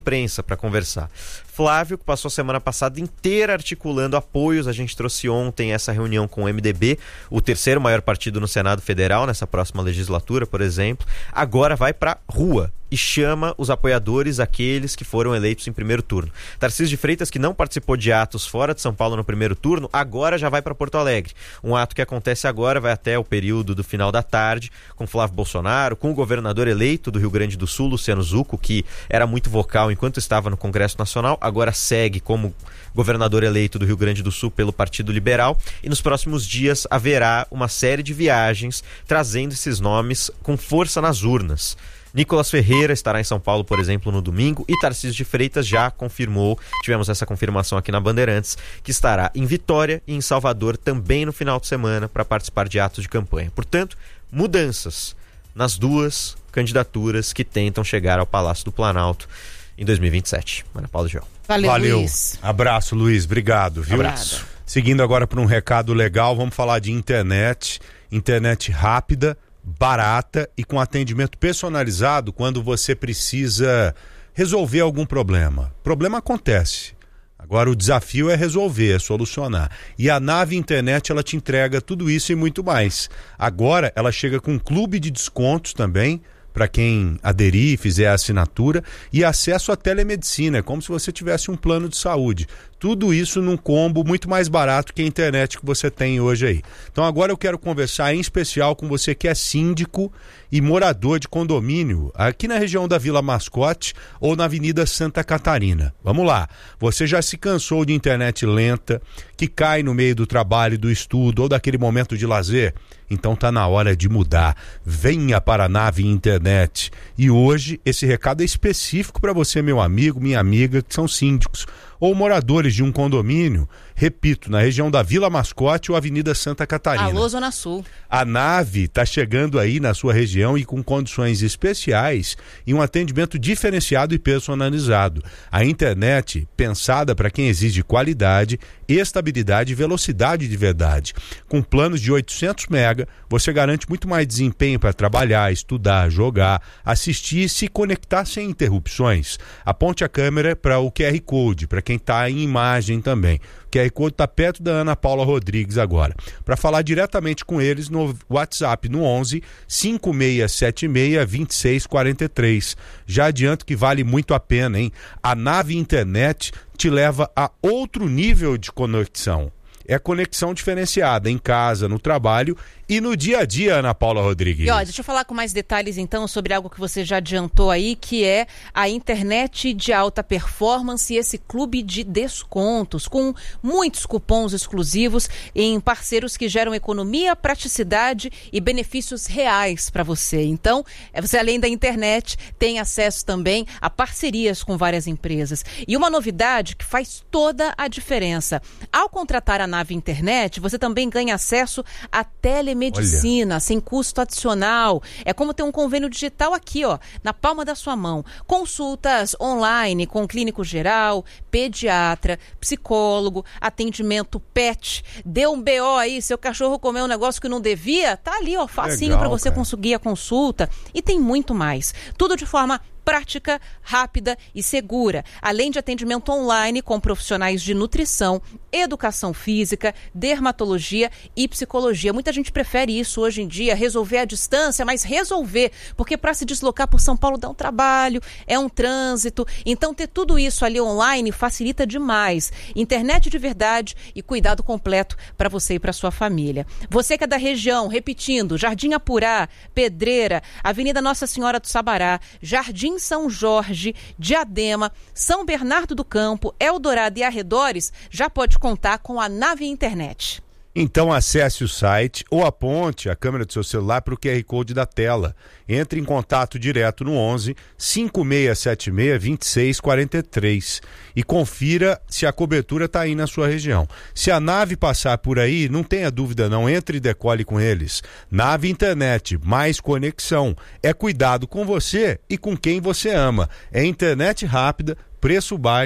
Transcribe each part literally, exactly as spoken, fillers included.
imprensa para conversar. Flávio, que passou a semana passada inteira articulando apoios, a gente trouxe ontem essa reunião com o M D B, o terceiro maior partido no Senado Federal, nessa próxima legislatura, por exemplo, agora vai para rua e chama os apoiadores, aqueles que foram eleitos em primeiro turno. Tarcísio de Freitas, que não participou de atos fora de São Paulo no primeiro turno, agora já vai para Porto Alegre. Um ato que acontece agora, vai até o período do final da tarde, com Flávio Bolsonaro, com o governador eleito do Rio Grande do Sul, Luciano Zucco, que era muito vocal enquanto estava no Congresso Nacional, agora segue como governador eleito do Rio Grande do Sul pelo Partido Liberal, e nos próximos dias haverá uma série de viagens trazendo esses nomes com força nas urnas. Nicolas Ferreira estará em São Paulo, por exemplo, no domingo, e Tarcísio de Freitas já confirmou, tivemos essa confirmação aqui na Bandeirantes, que estará em Vitória e em Salvador também no final de semana para participar de atos de campanha. Portanto, mudanças nas duas candidaturas que tentam chegar ao Palácio do Planalto em dois mil e vinte e sete. Ana Paula João. Valeu, Valeu. Luiz. Abraço, Luiz. Obrigado, viu? Abraço. Seguindo agora para um recado legal, vamos falar de internet. Internet rápida, barata e com atendimento personalizado quando você precisa resolver algum problema. Problema acontece. Agora o desafio é resolver, é solucionar. E a Nave Internet, ela te entrega tudo isso e muito mais. Agora ela chega com um clube de descontos também, para quem aderir, fizer a assinatura, e acesso à telemedicina, é como se você tivesse um plano de saúde. Tudo isso num combo muito mais barato que a internet que você tem hoje aí. Então agora eu quero conversar em especial com você que é síndico e morador de condomínio aqui na região da Vila Mascote ou na Avenida Santa Catarina. Vamos lá, você já se cansou de internet lenta, que cai no meio do trabalho, do estudo ou daquele momento de lazer? Então tá na hora de mudar. Venha para a Nave Internet. E hoje esse recado é específico para você, meu amigo, minha amiga, que são síndicos ou moradores de um condomínio, repito, na região da Vila Mascote ou Avenida Santa Catarina. Alô, Zona Sul. A Nave está chegando aí na sua região e com condições especiais e um atendimento diferenciado e personalizado. A internet pensada para quem exige qualidade, estabilidade e velocidade de verdade. Com planos de oitocentos mega, você garante muito mais desempenho para trabalhar, estudar, jogar, assistir e se conectar sem interrupções. Aponte a câmera para o Q R Code, para quem está em imagem também. O Q R Code está perto da Ana Paula Rodrigues agora. Para falar diretamente com eles no WhatsApp no onze, cinco seis sete seis, dois seis quatro três. Já adianto que vale muito a pena, hein? A Nave Internet te leva a outro nível de conexão. É conexão diferenciada em casa, no trabalho e no dia a dia, Ana Paula Rodrigues. E ó, deixa eu falar com mais detalhes então sobre algo que você já adiantou aí, que é a internet de alta performance e esse clube de descontos, com muitos cupons exclusivos em parceiros que geram economia, praticidade e benefícios reais para você. Então, você além da internet tem acesso também a parcerias com várias empresas. E uma novidade que faz toda a diferença. Ao contratar a Nave Internet, você também ganha acesso a telemedicina. Medicina, sem custo adicional. É como ter um convênio digital aqui, ó, na palma da sua mão. Consultas online com clínico geral, pediatra, psicólogo, atendimento pet. Deu um B O aí, seu cachorro comeu um negócio que não devia, tá ali, ó, facinho para você cara. conseguir a consulta. E tem muito mais. Tudo de forma prática, rápida e segura, além de atendimento online com profissionais de nutrição, educação física, dermatologia e psicologia. Muita gente prefere isso hoje em dia, resolver à distância, mas resolver, porque para se deslocar por São Paulo dá um trabalho, é um trânsito, então ter tudo isso ali online facilita demais. Internet de verdade e cuidado completo para você e para sua família. Você que é da região, repetindo, Jardim Apurá, Pedreira, Avenida Nossa Senhora do Sabará, Jardim São Jorge, Diadema, São Bernardo do Campo, Eldorado e arredores, já pode contar com a Nave Internet. Então acesse o site ou aponte a câmera do seu celular para o Q R Code da tela. Entre em contato direto no onze, cinco seis sete seis, dois seis quatro três e confira se a cobertura está aí na sua região. Se a Nave passar por aí, não tenha dúvida não, entre e decole com eles. Nave Internet, mais conexão. É cuidado com você e com quem você ama. É internet rápida, preço baixo,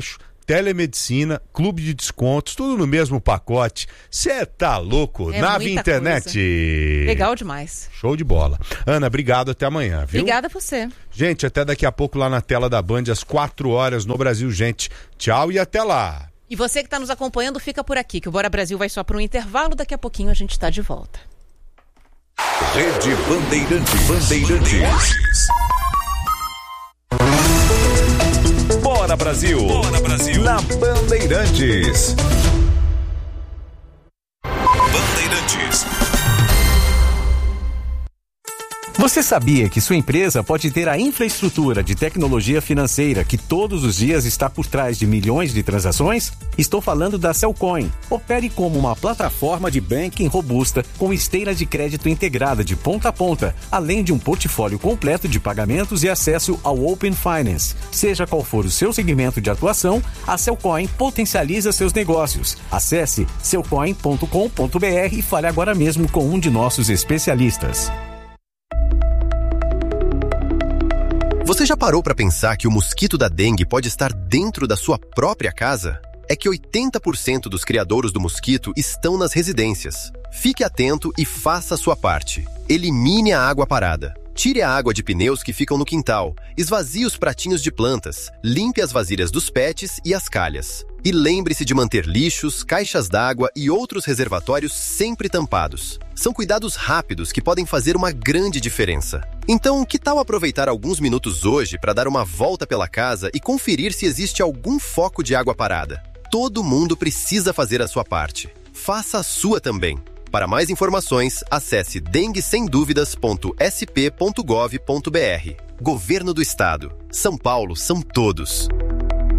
telemedicina, clube de descontos, tudo no mesmo pacote. Você tá louco? É Nave Internet. Coisa. Legal demais. Show de bola. Ana, obrigado, até amanhã, viu? Obrigada a você. Gente, até daqui a pouco lá na tela da Band, às quatro horas no Brasil, gente. Tchau e até lá. E você que está nos acompanhando, fica por aqui, que o Bora Brasil vai só para um intervalo, daqui a pouquinho a gente está de volta. Rede Bandeirantes. Bandeirantes. Bora Brasil. Bora Brasil. Na Bandeirantes. Bandeirantes. Você sabia que sua empresa pode ter a infraestrutura de tecnologia financeira que todos os dias está por trás de milhões de transações? Estou falando da Cellcoin. Opere como uma plataforma de banking robusta com esteira de crédito integrada de ponta a ponta, além de um portfólio completo de pagamentos e acesso ao Open Finance. Seja qual for o seu segmento de atuação, a Cellcoin potencializa seus negócios. Acesse cellcoin ponto com ponto b r e fale agora mesmo com um de nossos especialistas. Você já parou para pensar que o mosquito da dengue pode estar dentro da sua própria casa? É que oitenta por cento dos criadouros do mosquito estão nas residências. Fique atento e faça a sua parte. Elimine a água parada. Tire a água de pneus que ficam no quintal, esvazie os pratinhos de plantas, limpe as vasilhas dos pets e as calhas. E lembre-se de manter lixos, caixas d'água e outros reservatórios sempre tampados. São cuidados rápidos que podem fazer uma grande diferença. Então, que tal aproveitar alguns minutos hoje para dar uma volta pela casa e conferir se existe algum foco de água parada? Todo mundo precisa fazer a sua parte. Faça a sua também. Para mais informações, acesse dengue sem dúvidas ponto s p ponto gov ponto b r. Governo do Estado. São Paulo são todos.